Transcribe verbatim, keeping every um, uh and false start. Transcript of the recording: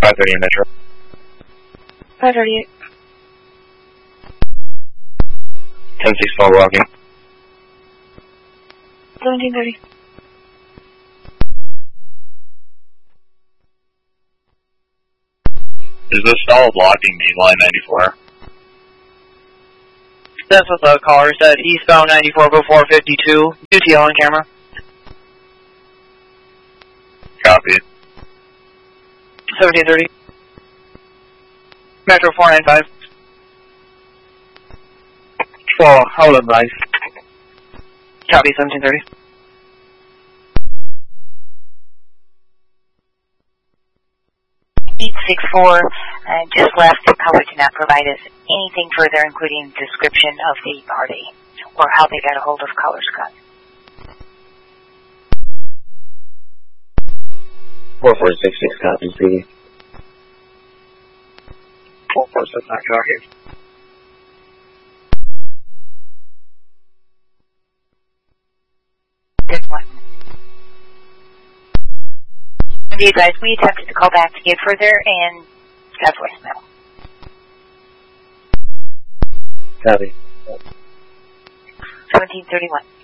five thirty in Metro. five thirty-eight. ten six four walking. seventeen thirty. Is this solid blocking mainline ninety-four? That's what the caller said. Eastbound ninety-four before fifty-two. U T L on camera. Copy. seventeen thirty. Metro four nine five. For Howland Rise. Copy, seventeen thirty. eight six four, uh, just left the color to not provide us anything further, including description of the party or how they got a hold of Color Scott. four four six six copies, P D. four four six nine, car here. Good one. You guys, we attempted to call back to get further and got voicemail. Copy. seventeen thirty-one.